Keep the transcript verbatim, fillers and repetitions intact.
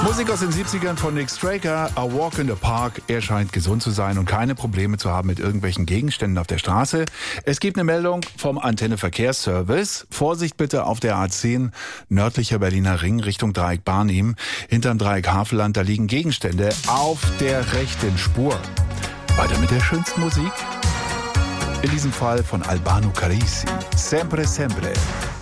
Musik aus den siebzigern von Nick Straker, A Walk in the Park. Er scheint gesund zu sein und keine Probleme zu haben mit irgendwelchen Gegenständen auf der Straße. Es gibt eine Meldung vom Antenne Verkehrsservice. Vorsicht bitte auf der A zehn, nördlicher Berliner Ring Richtung Dreieck Barnim. Hinterm Dreieck Havelland, da liegen Gegenstände auf der rechten Spur. Weiter mit der schönsten Musik. In diesem Fall von Albano Carisi. Sempre, sempre.